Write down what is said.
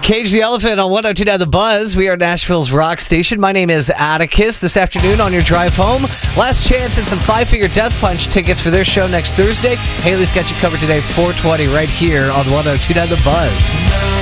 Cage the Elephant on 102.9 The Buzz. We are Nashville's rock station. My name is Atticus. This afternoon on your drive home, last chance at some Five Finger Death Punch tickets for their show next Thursday. Haley's got you covered today, 4:20, right here on 102.9 The Buzz.